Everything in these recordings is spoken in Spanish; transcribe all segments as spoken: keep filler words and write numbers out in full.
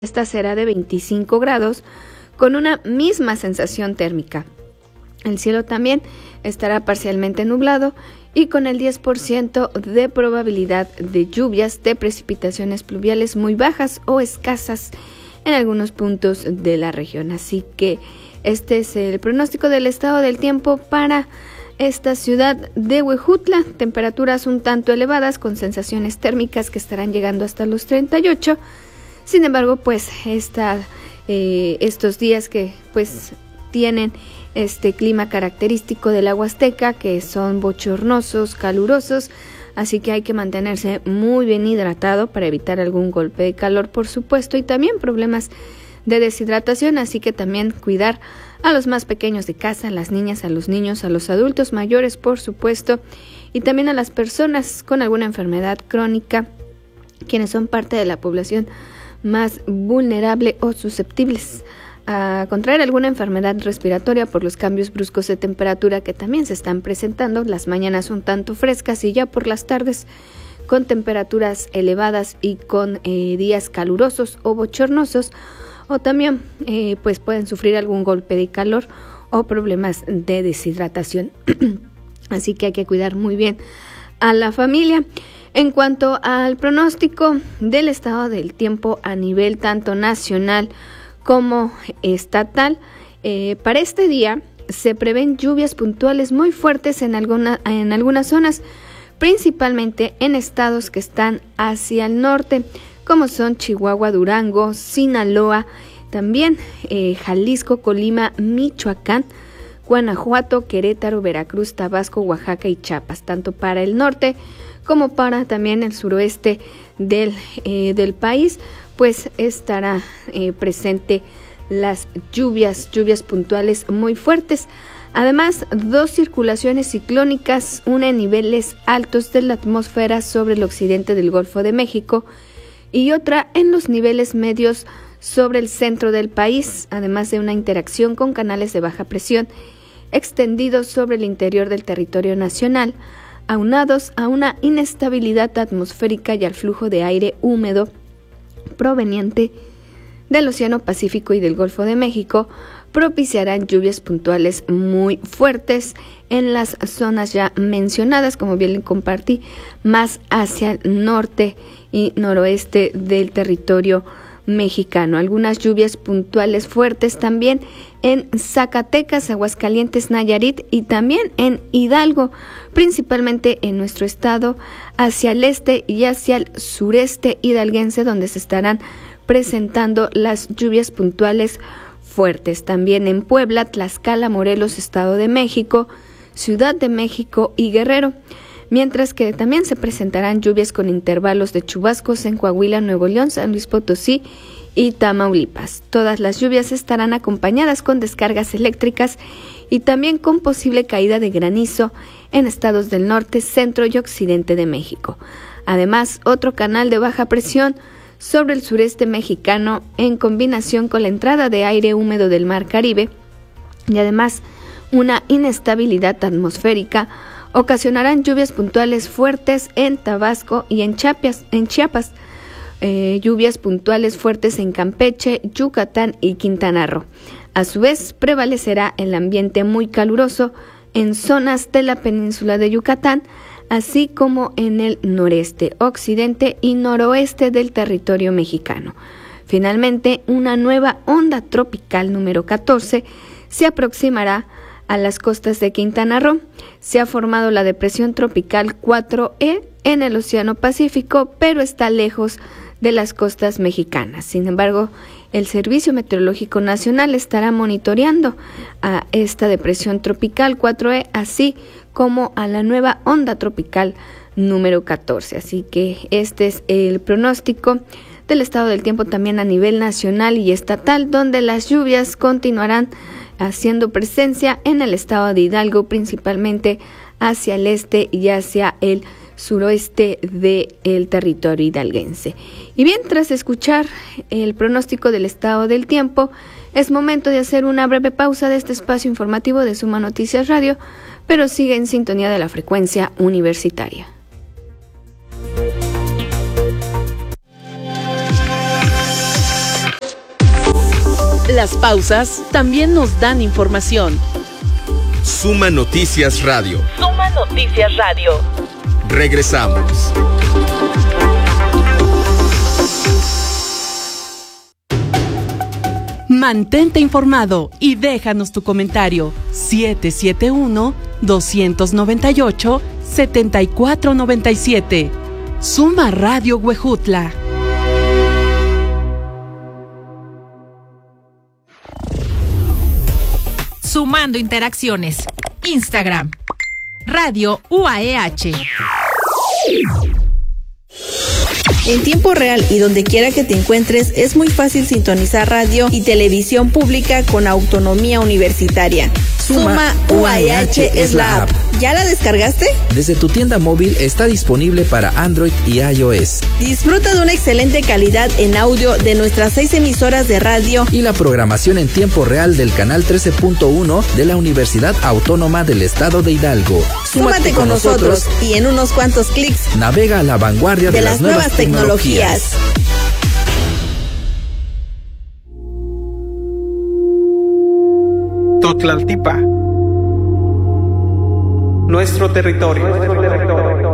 Esta será de veinticinco grados con una misma sensación térmica. El cielo también estará parcialmente nublado y con el diez por ciento de probabilidad de lluvias, de precipitaciones pluviales muy bajas o escasas en algunos puntos de la región. Así que este es el pronóstico del estado del tiempo para esta ciudad de Huejutla. Temperaturas un tanto elevadas con sensaciones térmicas que estarán llegando hasta los treinta y ocho. Sin embargo, pues esta, eh, estos días que pues tienen este clima característico de la Huasteca, que son bochornosos, calurosos, así que hay que mantenerse muy bien hidratado para evitar algún golpe de calor, por supuesto, y también problemas de deshidratación, así que también cuidar a los más pequeños de casa, a las niñas, a los niños, a los adultos mayores, por supuesto, y también a las personas con alguna enfermedad crónica, quienes son parte de la población más vulnerable o susceptibles a contraer alguna enfermedad respiratoria por los cambios bruscos de temperatura que también se están presentando. Las mañanas un tanto frescas y ya por las tardes con temperaturas elevadas y con eh, días calurosos o bochornosos, o también eh, pues pueden sufrir algún golpe de calor o problemas de deshidratación. Así que hay que cuidar muy bien a la familia. En cuanto al pronóstico del estado del tiempo a nivel tanto nacional como estatal, eh, para este día se prevén lluvias puntuales muy fuertes en, alguna, en algunas zonas, principalmente en estados que están hacia el norte, como son Chihuahua, Durango, Sinaloa, también eh, Jalisco, Colima, Michoacán, Guanajuato, Querétaro, Veracruz, Tabasco, Oaxaca y Chiapas, tanto para el norte como para también el suroeste del, eh, del país, pues estará eh, presente las lluvias, lluvias puntuales muy fuertes. Además, dos circulaciones ciclónicas, una en niveles altos de la atmósfera sobre el occidente del Golfo de México y otra en los niveles medios sobre el centro del país, además de una interacción con canales de baja presión extendidos sobre el interior del territorio nacional, aunados a una inestabilidad atmosférica y al flujo de aire húmedo proveniente del Océano Pacífico y del Golfo de México, propiciarán lluvias puntuales muy fuertes en las zonas ya mencionadas, como bien le compartí, más hacia el norte y noroeste del territorio mexicano. Algunas lluvias puntuales fuertes también en Zacatecas, Aguascalientes, Nayarit y también en Hidalgo, principalmente en nuestro estado, hacia el este y hacia el sureste hidalguense, donde se estarán presentando las lluvias puntuales fuertes. También en Puebla, Tlaxcala, Morelos, Estado de México, Ciudad de México y Guerrero, mientras que también se presentarán lluvias con intervalos de chubascos en Coahuila, Nuevo León, San Luis Potosí y Tamaulipas. Todas las lluvias estarán acompañadas con descargas eléctricas y también con posible caída de granizo en estados del norte, centro y occidente de México. Además, otro canal de baja presión sobre el sureste mexicano en combinación con la entrada de aire húmedo del Mar Caribe y además una inestabilidad atmosférica ocasionarán lluvias puntuales fuertes en Tabasco y en Chiapas, en Chiapas, eh, lluvias puntuales fuertes en Campeche, Yucatán y Quintana Roo. A su vez, prevalecerá el ambiente muy caluroso en zonas de la península de Yucatán, así como en el noreste, occidente y noroeste del territorio mexicano. Finalmente, una nueva onda tropical número catorce se aproximará a las costas de Quintana Roo. Se ha formado la depresión tropical cuatro E en el Océano Pacífico, pero está lejos de las costas mexicanas. Sin embargo, el Servicio Meteorológico Nacional estará monitoreando a esta depresión tropical cuatro E, así como a la nueva onda tropical número catorce. Así que este es el pronóstico del estado del tiempo también a nivel nacional y estatal, donde las lluvias continuarán haciendo presencia en el estado de Hidalgo, principalmente hacia el este y hacia el suroeste del territorio hidalguense. Y bien, tras escuchar el pronóstico del estado del tiempo, es momento de hacer una breve pausa de este espacio informativo de Suma Noticias Radio, pero sigue en sintonía de la frecuencia universitaria. Las pausas también nos dan información. Suma Noticias Radio. Suma Noticias Radio. Regresamos. Mantente informado y déjanos tu comentario. siete siete uno, dos nueve ocho, siete cuatro nueve siete. Suma Radio Huejutla. Sumando interacciones. Instagram. Radio U A E H. En tiempo real y donde quiera que te encuentres, es muy fácil sintonizar radio y televisión pública con autonomía universitaria. Suma U A E H es la app. ¿Ya la descargaste? Desde tu tienda móvil está disponible para Android y iOS. Disfruta de una excelente calidad en audio de nuestras seis emisoras de radio y la programación en tiempo real del canal trece punto uno de la Universidad Autónoma del Estado de Hidalgo. Súmate, Súmate con nosotros y en unos cuantos clics navega a la vanguardia de, de las, las nuevas tecnologías. tecnologías. Totlaltipa, nuestro territorio. Nuestro territorio.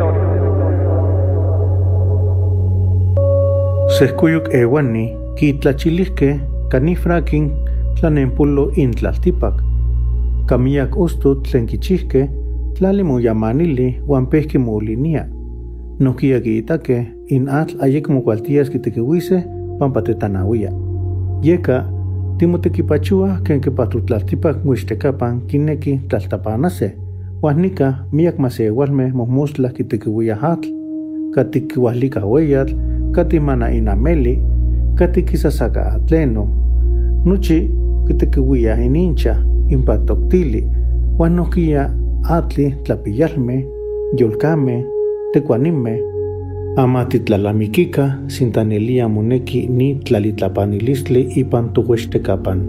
Sescuyuk ewani, kitlachilisque, canifrakin, tlanempulo intlaltipac. Camillac ustu tlenquichihque, tlalimuyamanili, huampesque molinia. Noquiaguitaque, in atl ayecmo cualtías quitequihuise, pampatetanahuia. Yeca, timotequipachua, quenquepatutlaltipac muixtecapan, quinnequi tlaltapanase. Huasnica, miak maseualme, mohmustla quitequihuia atl, catiquihuaslica hueyatl, catimana inameli, catiquisasaka atleno. Nuchi, quitequihuia inincha, impatoctili, huanoquia atli tlapillalme, yolcame, tecuanime, amatitlalamiquica, sintanelia muneki ni tlalitlapanilistli ipan tuhuextecapan.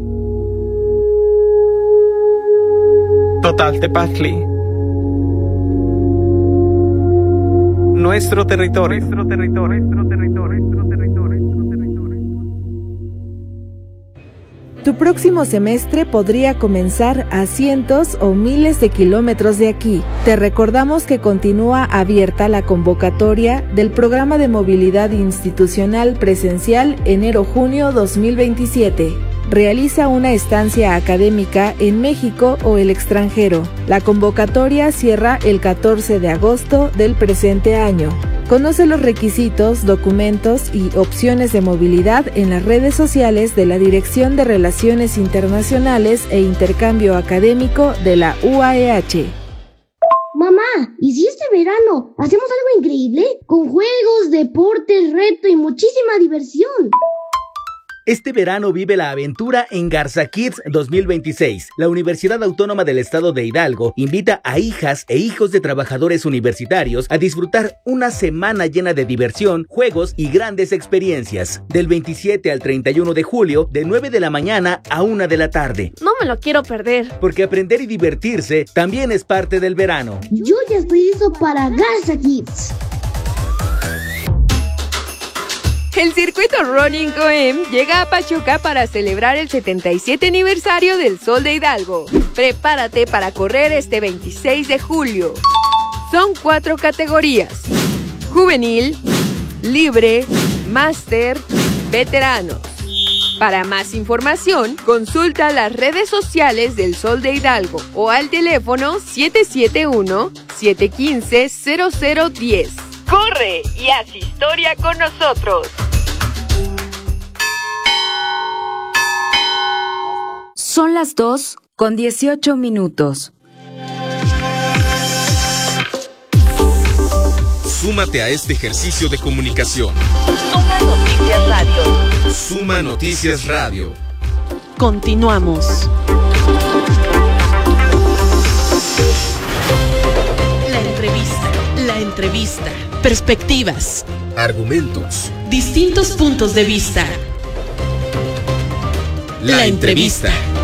Totaltepaztli, nuestro territorio. Nuestro territorio. Nuestro territorio. Nuestro territorio. Nuestro territorio. Tu próximo semestre podría comenzar a cientos o miles de kilómetros de aquí. Te recordamos que continúa abierta la convocatoria del Programa de Movilidad Institucional Presencial enero-junio dos mil veintisiete. Realiza una estancia académica en México o el extranjero. La convocatoria cierra el catorce de agosto del presente año. Conoce los requisitos, documentos y opciones de movilidad en las redes sociales de la Dirección de Relaciones Internacionales e Intercambio Académico de la U A E H. Mamá, ¿y si este verano hacemos algo increíble? Con juegos, deportes, reto y muchísima diversión. Este verano vive la aventura en Garza Kids dos mil veintiséis. La Universidad Autónoma del Estado de Hidalgo invita a hijas e hijos de trabajadores universitarios a disfrutar una semana llena de diversión, juegos y grandes experiencias. Del veintisiete al treinta y uno de julio, de nueve de la mañana a una de la tarde. No me lo quiero perder. Porque aprender y divertirse también es parte del verano. Yo ya estoy listo para Garza Kids. El circuito Running Coem llega a Pachuca para celebrar el setenta y siete aniversario del Sol de Hidalgo. Prepárate para correr este veintiséis de julio. Son cuatro categorías: juvenil, libre, máster, veteranos. Para más información, consulta las redes sociales del Sol de Hidalgo o al teléfono siete siete uno, siete uno cinco, cero cero uno cero. ¡Corre y haz historia con nosotros! Son las dos con dieciocho minutos. Súmate a este ejercicio de comunicación. Suma Noticias Radio. Suma Noticias Radio. Continuamos. La entrevista. La entrevista. Perspectivas. Argumentos. Distintos puntos de vista. La, La entrevista. entrevista.